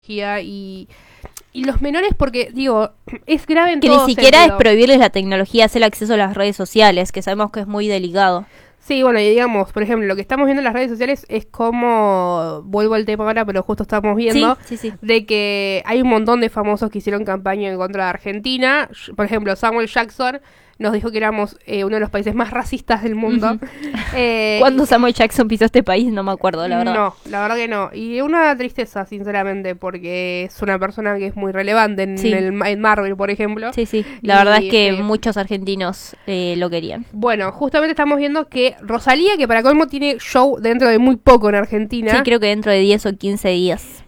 Y los menores, porque, digo, es grave en Que todo ni siquiera sentido. es prohibirles la tecnología, es el acceso a las redes sociales, que sabemos que es muy delicado. Sí, bueno, y digamos, por ejemplo, lo que estamos viendo en las redes sociales es como, vuelvo al tema ahora, pero justo estamos viendo, Sí. de que hay un montón de famosos que hicieron campaña en contra de Argentina. Por ejemplo, Samuel Jackson nos dijo que éramos uno de los países más racistas del mundo. ¿Cuándo Samuel Jackson pisó este país? No me acuerdo, la verdad. No, la verdad que no. Y una tristeza, sinceramente, porque es una persona que es muy relevante en Marvel, por ejemplo. Sí. La verdad es que sí, muchos argentinos lo querían. bueno, justamente estamos viendo que Rosalía, que para colmo tiene show dentro de muy poco en Argentina. Sí, creo que dentro de 10 o 15 días.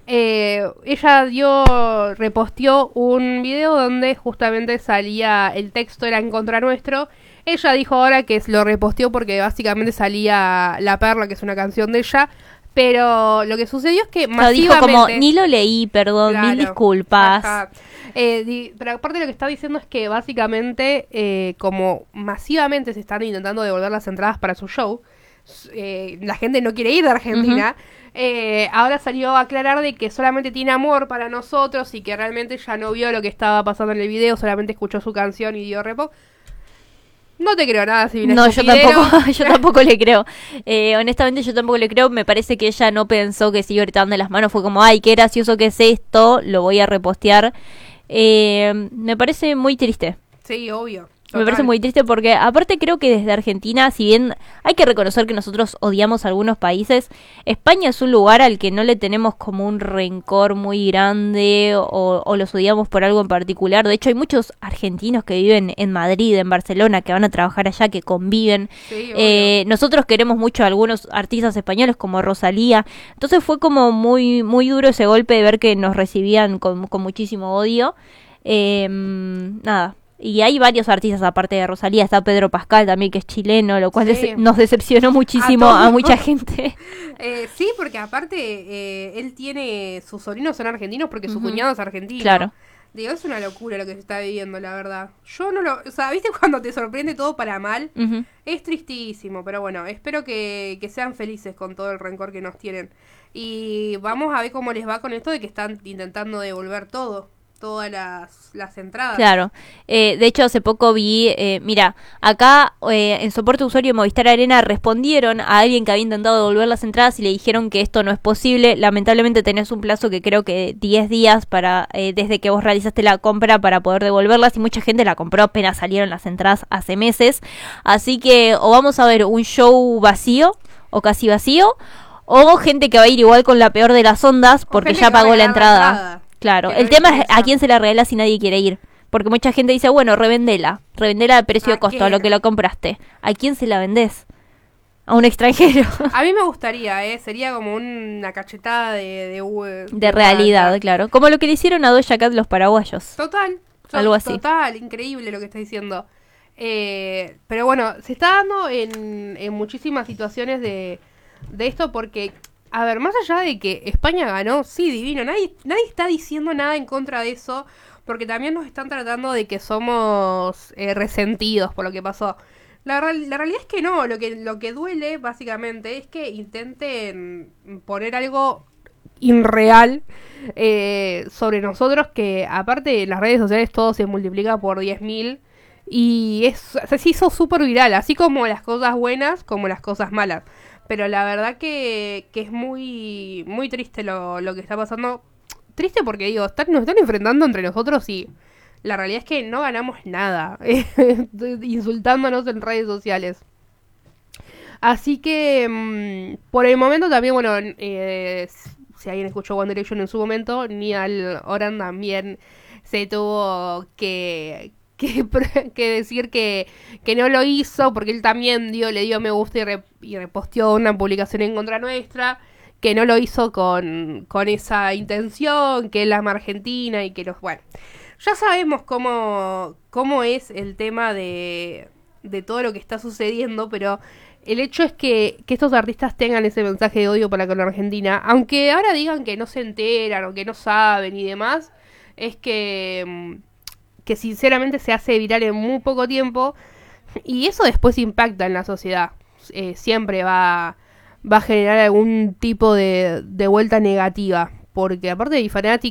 Ella reposteó un video donde justamente salía, el texto era en contra nuestro. Ella dijo ahora que lo reposteó porque básicamente salía La Perla, que es una canción de ella. Pero lo que sucedió es que masivamente... Dijo como, ni lo leí, perdón, Claro, mil disculpas. ajá. Pero aparte lo que está diciendo es que básicamente, como masivamente se están intentando devolver las entradas para su show, la gente no quiere ir de Argentina. Ahora salió a aclarar de que solamente tiene amor para nosotros y que realmente ya no vio lo que estaba pasando en el video, solamente escuchó su canción y dio repo. No te creo nada, si vienes No, yo tampoco le creo. Honestamente, yo tampoco le creo. Me parece que ella no pensó que se iba gritando de las manos. Fue como, ay, qué gracioso que es esto, lo voy a repostear. Me parece muy triste. Sí, obvio. Me parece muy triste porque aparte creo que desde Argentina, si bien hay que reconocer que nosotros odiamos a algunos países, España es un lugar al que no le tenemos como un rencor muy grande o los odiamos por algo en particular. De hecho hay muchos argentinos que viven en Madrid, en Barcelona, que van a trabajar allá, que conviven. Sí, nosotros queremos mucho a algunos artistas españoles como Rosalía. Entonces fue como muy, muy duro ese golpe de ver que nos recibían con muchísimo odio. Nada. Y hay varios artistas aparte de Rosalía. Está Pedro Pascal también, que es chileno, lo cual nos decepcionó muchísimo a mucha gente. Sí, porque aparte él tiene... Sus sobrinos son argentinos porque su cuñado es argentino. Claro. Digo, es una locura lo que se está viviendo, la verdad. Yo no lo... O sea, ¿viste cuando te sorprende todo para mal? Es tristísimo, pero bueno, espero que sean felices con todo el rencor que nos tienen. Y vamos a ver cómo les va con esto de que están intentando devolver todas las entradas. Claro. De hecho, hace poco vi, mira, acá en soporte usuario de Movistar Arena respondieron a alguien que había intentado devolver las entradas y le dijeron que esto no es posible. Lamentablemente tenés un plazo que creo que 10 días para desde que vos realizaste la compra para poder devolverlas, y mucha gente la compró apenas salieron las entradas hace meses. Así que o vamos a ver un show vacío o casi vacío, o gente que va a ir igual con la peor de las ondas porque ya pagó la entrada. Claro, el tema es a quién se la regala si nadie quiere ir. Porque mucha gente dice, bueno, revendela de precio de costo, a lo que lo compraste. ¿A quién se la vendés? A un extranjero. A mí me gustaría, sería como una cachetada de realidad, claro. Como lo que le hicieron a Doja Cat los paraguayos. Total. Algo así. Total, increíble lo que está diciendo. Pero bueno, se está dando en muchísimas situaciones de esto porque... A ver, más allá de que España ganó, sí, divino, nadie está diciendo nada en contra de eso, porque también nos están tratando de que somos resentidos por lo que pasó. La realidad es que no, lo que duele básicamente es que intenten poner algo irreal sobre nosotros, que aparte en las redes sociales todo se multiplica por 10.000 y se hizo súper viral, así como las cosas buenas como las cosas malas. Pero la verdad que es muy muy triste lo que está pasando. Triste porque, digo, nos están enfrentando entre nosotros y la realidad es que no ganamos nada insultándonos en redes sociales. Así que, por el momento también, bueno, si alguien escuchó One Direction en su momento, Niall Horan también se tuvo que decir que no lo hizo porque él también le dio me gusta y reposteó una publicación en contra nuestra, que no lo hizo con esa intención, que él ama Argentina y que bueno, ya sabemos cómo es el tema de todo lo que está sucediendo, pero el hecho es que estos artistas tengan ese mensaje de odio para con la Argentina, aunque ahora digan que no se enteran o que no saben y demás, es que sinceramente se hace viral en muy poco tiempo y eso después impacta en la sociedad. Siempre va a generar algún tipo de vuelta negativa. porque aparte hay